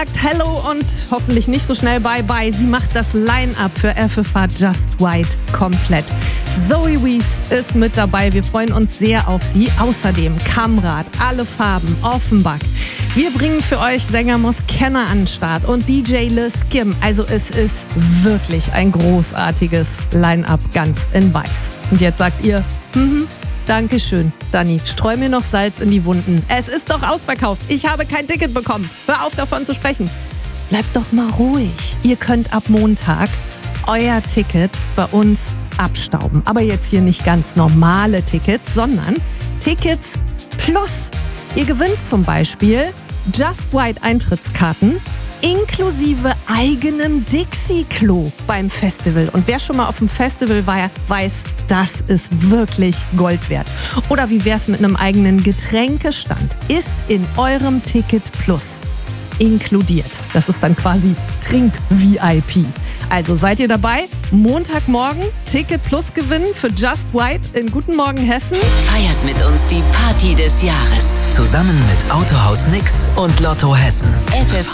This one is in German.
Hello und hoffentlich nicht so schnell Bye-Bye. Sie macht das Line-Up für FFH Just White komplett. Zoe Wees ist mit dabei. Wir freuen uns sehr auf sie. Außerdem Kamrat, Alle Farben, Offenbach. Wir bringen für euch Sänger Moss Kenner an den Start und DJ Liz Kim. Also es ist wirklich ein großartiges Line-Up ganz in weiß. Und jetzt sagt ihr, Dankeschön, Dani. Streu mir noch Salz in die Wunden. Es ist doch ausverkauft. Ich habe kein Ticket bekommen. Hör auf, davon zu sprechen. Bleibt doch mal ruhig. Ihr könnt ab Montag euer Ticket bei uns abstauben. Aber jetzt hier nicht ganz normale Tickets, sondern Tickets plus. Ihr gewinnt zum Beispiel Just White Eintrittskarten inklusive eigenem Dixie-Klo beim Festival. Und wer schon mal auf dem Festival war, weiß, das ist wirklich Gold wert. Oder wie wär's mit einem eigenen Getränkestand? Ist in eurem Ticket Plus inkludiert. Das ist dann quasi Trink-VIP. Also seid ihr dabei? Montagmorgen Ticket Plus gewinnen für Just White in Guten Morgen Hessen. Feiert mit uns die Party des Jahres. Zusammen mit Autohaus Nix und Lotto Hessen. FFH